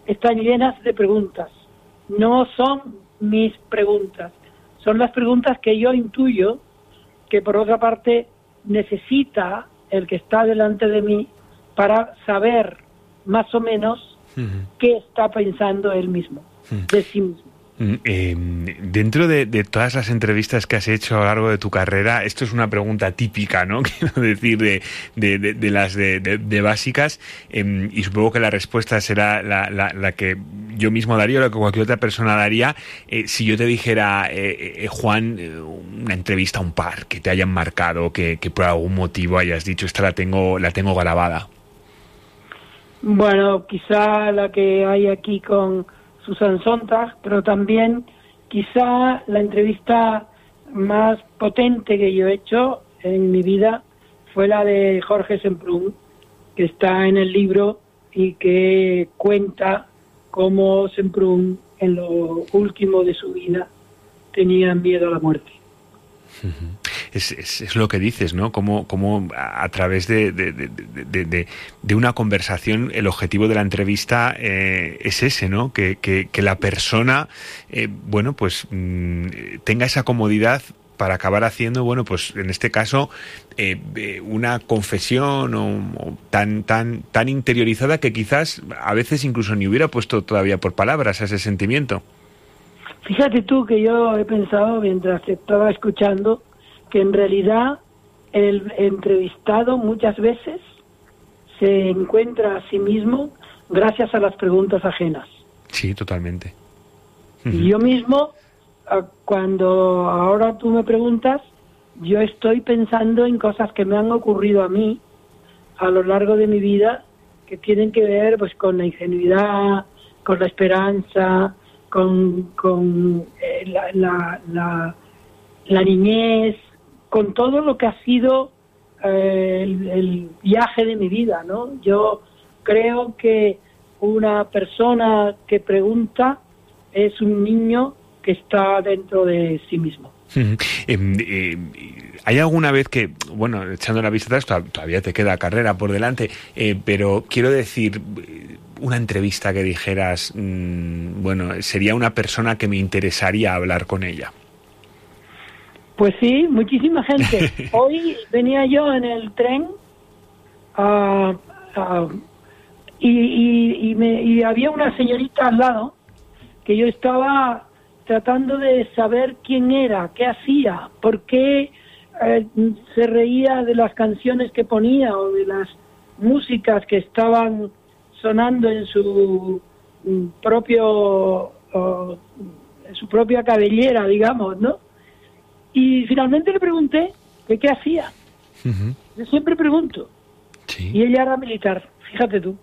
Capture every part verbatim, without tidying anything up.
están llenas de preguntas. No son mis preguntas, son las preguntas que yo intuyo que por otra parte necesita el que está delante de mí para saber más o menos uh-huh. qué está pensando él mismo, uh-huh. de sí mismo. Eh, dentro de, de todas las entrevistas que has hecho a lo largo de tu carrera, esto es una pregunta típica, ¿no? Quiero decir, de, de, de, de las de, de, de básicas, eh, y supongo que la respuesta será la, la, la que yo mismo daría o la que cualquier otra persona daría. Eh, si yo te dijera, eh, eh, Juan, eh, una entrevista a un par que te hayan marcado, que, que por algún motivo hayas dicho, esta la tengo, la tengo grabada. Bueno, quizá la que hay aquí con Susan Sontag, pero también quizá la entrevista más potente que yo he hecho en mi vida fue la de Jorge Semprún, que está en el libro y que cuenta cómo Semprún en lo último de su vida tenía miedo a la muerte. Es, es, es lo que dices, ¿no? Como, como a, a través de, de, de, de, de, de una conversación el objetivo de la entrevista eh, es ese, ¿no? Que, que, que la persona, eh, bueno, pues mmm, tenga esa comodidad para acabar haciendo, bueno, pues en este caso eh, eh, una confesión o, o tan tan tan interiorizada que quizás a veces incluso ni hubiera puesto todavía por palabras a ese sentimiento. Fíjate tú que yo he pensado mientras te estaba escuchando que en realidad el entrevistado muchas veces se encuentra a sí mismo gracias a las preguntas ajenas. Sí, totalmente. Y yo mismo, cuando ahora tú me preguntas, yo estoy pensando en cosas que me han ocurrido a mí a lo largo de mi vida que tienen que ver pues con la ingenuidad, con la esperanza, con, con eh, la, la, la, la niñez, con todo lo que ha sido eh, el, el viaje de mi vida, ¿no? Yo creo que una persona que pregunta es un niño que está dentro de sí mismo. Eh, eh, ¿Hay alguna vez que, bueno, echando la vista atrás, todavía te queda carrera por delante, eh, pero quiero decir, una entrevista que dijeras, mmm, bueno, sería una persona que me interesaría hablar con ella? Pues sí, muchísima gente. Hoy venía yo en el tren uh, uh, y, y, y, me, y había una señorita al lado que yo estaba tratando de saber quién era, qué hacía, por qué eh, se reía de las canciones que ponía o de las músicas que estaban sonando en su um, propio uh, en su propia cabellera, digamos, ¿no? Y finalmente le pregunté que qué hacía. Uh-huh. Yo siempre pregunto. Sí. Y ella era militar, fíjate tú.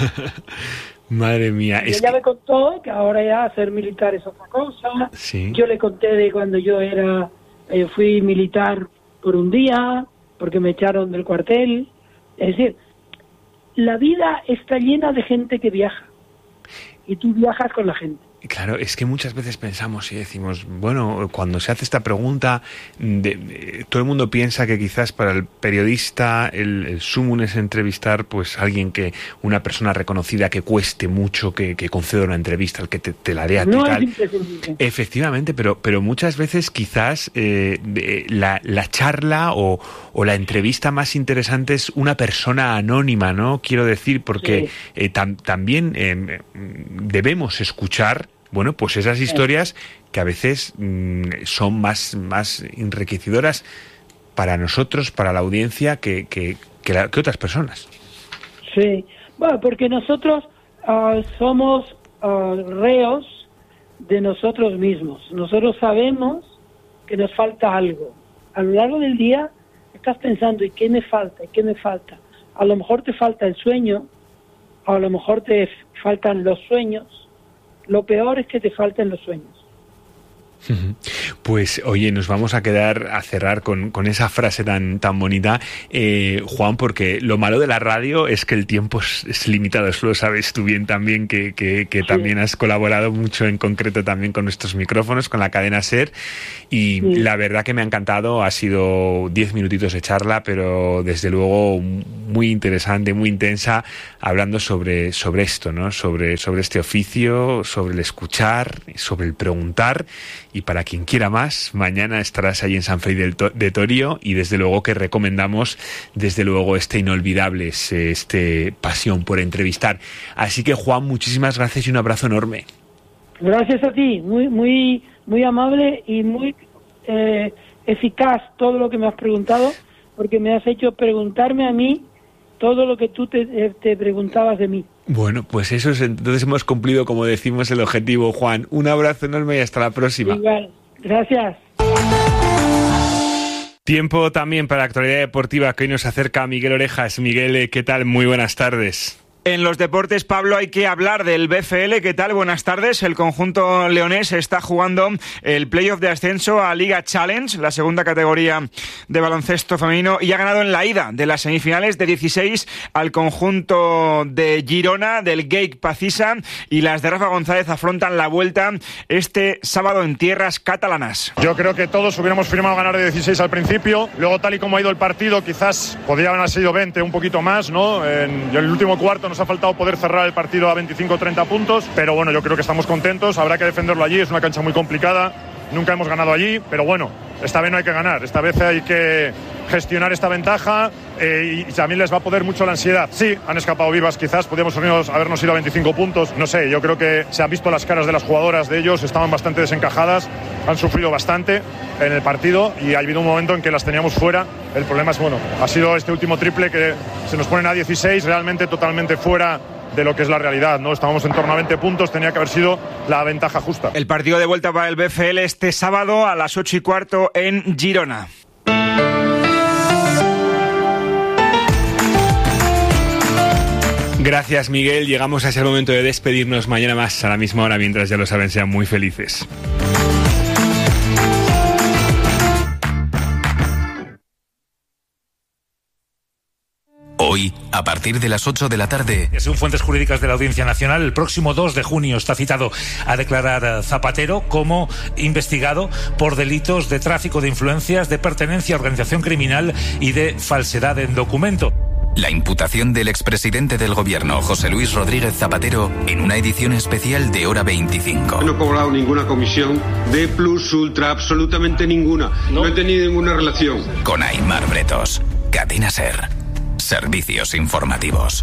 Madre mía. Y es ella que... me contó que ahora ya ser militar es otra cosa. Sí. Yo le conté de cuando yo era eh, fui militar por un día, porque me echaron del cuartel. Es decir, la vida está llena de gente que viaja. Y tú viajas con la gente. Claro, es que muchas veces pensamos y decimos, bueno, cuando se hace esta pregunta, de, de, todo el mundo piensa que quizás para el periodista el, el sumum es entrevistar pues a alguien que, una persona reconocida que cueste mucho que, que conceda una entrevista, al que te, te la dé a ti no tal. Es Efectivamente, pero, pero muchas veces quizás eh, la, la charla o, o la entrevista más interesante es una persona anónima, ¿no? Quiero decir, porque sí. eh, tam, también eh, debemos escuchar bueno, pues esas historias que a veces mmm, son más, más enriquecedoras para nosotros, para la audiencia, que, que, que, la, que otras personas. Sí, bueno, porque nosotros uh, somos uh, reos de nosotros mismos. Nosotros sabemos que nos falta algo. A lo largo del día estás pensando, ¿y qué me falta? ¿Y qué me falta? A lo mejor te falta el sueño, a lo mejor te faltan los sueños. Lo peor es que te falten los sueños. Pues oye, nos vamos a quedar a cerrar con, con esa frase tan, tan bonita, eh, Juan, porque lo malo de la radio es que el tiempo es, es limitado, eso lo sabes tú bien también, que, que, que sí. También has colaborado mucho en concreto también con nuestros micrófonos, con la cadena SER, y sí. La verdad que me ha encantado, ha sido diez minutitos de charla, pero desde luego muy interesante, muy intensa, hablando sobre, sobre esto, ¿no? Sobre, sobre este oficio, sobre el escuchar, sobre el preguntar. Y para quien quiera más, mañana estarás ahí en San Felipe de Torío, y desde luego que recomendamos desde luego este inolvidable, este pasión por entrevistar. Así que Juan, muchísimas gracias y un abrazo enorme. Gracias a ti, muy muy muy amable y muy eh, eficaz todo lo que me has preguntado, porque me has hecho preguntarme a mí todo lo que tú te, te preguntabas de mí. Bueno, pues eso es, entonces hemos cumplido, como decimos, el objetivo, Juan. Un abrazo enorme y hasta la próxima. Igual, gracias. Tiempo también para la actualidad deportiva que hoy nos acerca Miguel Orejas. Miguel, ¿qué tal? Muy buenas tardes. En los deportes, Pablo, hay que hablar del B F L. ¿Qué tal? Buenas tardes. El conjunto leonés está jugando el playoff de ascenso a Liga Challenge, la segunda categoría de baloncesto femenino, y ha ganado en la ida de las semifinales de dieciséis al conjunto de Girona, del Geik Pacisa, y las de Rafa González afrontan la vuelta este sábado en tierras catalanas. Yo creo que todos hubiéramos firmado ganar de dieciséis al principio. Luego, tal y como ha ido el partido, quizás podrían haber sido veinte, un poquito más, ¿no? En, en el último cuarto nos ha faltado poder cerrar el partido a veinticinco o treinta puntos, pero bueno, yo creo que estamos contentos, habrá que defenderlo allí, es una cancha muy complicada, nunca hemos ganado allí, pero bueno, esta vez no hay que ganar, esta vez hay que gestionar esta ventaja eh, y también les va a poder mucho la ansiedad. Sí, han escapado vivas, quizás podríamos habernos ido a veinticinco puntos, no sé, yo creo que se han visto las caras de las jugadoras de ellos, estaban bastante desencajadas, han sufrido bastante en el partido y ha habido un momento en que las teníamos fuera. El problema es, bueno, ha sido este último triple que se nos ponen a dieciséis, realmente totalmente fuera de lo que es la realidad, ¿no? Estábamos en torno a veinte puntos, tenía que haber sido la ventaja justa. El partido de vuelta para el B F L este sábado a las ocho y cuarto en Girona. Gracias, Miguel. Llegamos a ese momento de despedirnos. Mañana más a la misma hora, mientras ya lo saben, sean muy felices. Hoy, a partir de las ocho de la tarde... Según fuentes jurídicas de la Audiencia Nacional, el próximo dos de junio está citado a declarar Zapatero como investigado por delitos de tráfico de influencias, de pertenencia a organización criminal y de falsedad en documento. La imputación del expresidente del gobierno, José Luis Rodríguez Zapatero, en una edición especial de Hora veinticinco. No he cobrado ninguna comisión de plus ultra, absolutamente ninguna. No, no he tenido ninguna relación. Con Aimar Bretos, Cadena SER. Servicios informativos.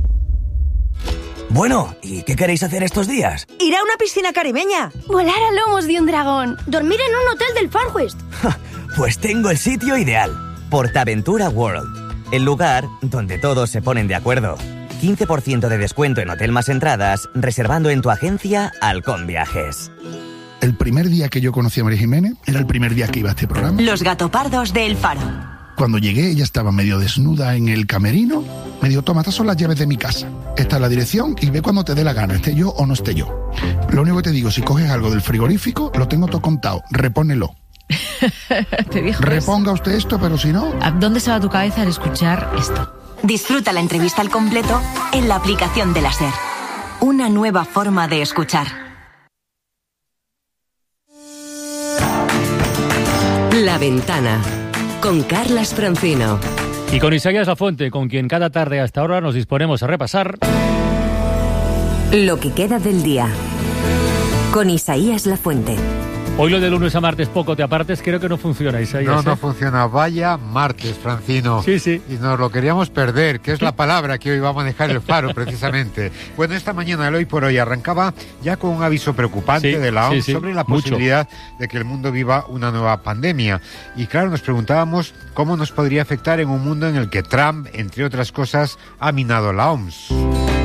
Bueno, ¿y qué queréis hacer estos días? Ir a una piscina caribeña. Volar a lomos de un dragón. Dormir en un hotel del Far West. Pues tengo el sitio ideal. Portaventura World. El lugar donde todos se ponen de acuerdo. quince por ciento de descuento en hotel más entradas, reservando en tu agencia Halcón Viajes. El primer día que yo conocí a María Jiménez era el primer día que iba a este programa. Los gatopardos de El Faro. Cuando llegué, ella estaba medio desnuda en el camerino. Me dijo, toma, estas son las llaves de mi casa. Esta es la dirección y ve cuando te dé la gana, esté yo o no esté yo. Lo único que te digo, si coges algo del frigorífico, lo tengo todo contado, repónelo. ¿Te dijo Reponga eso? Usted esto, pero si no... ¿A dónde se va tu cabeza al escuchar esto? Disfruta la entrevista al completo en la aplicación de la SER. Una nueva forma de escuchar. La Ventana, con Carlas Francino. Y con Isaías Lafuente, con quien cada tarde hasta ahora nos disponemos a repasar... Lo que queda del día. Con Isaías Lafuente. Hoy lo de lunes a martes poco te apartes, creo que no funciona, Isaías. No, ¿eh? no funciona. Vaya martes, Francino. Sí, sí. Y nos lo queríamos perder, que es la palabra que hoy va a manejar El Faro, precisamente. Bueno, esta mañana, el Hoy por Hoy, arrancaba ya con un aviso preocupante sí, de la O M S sí, sí, sobre la mucho. posibilidad de que el mundo viva una nueva pandemia. Y claro, nos preguntábamos cómo nos podría afectar en un mundo en el que Trump, entre otras cosas, ha minado la O M S.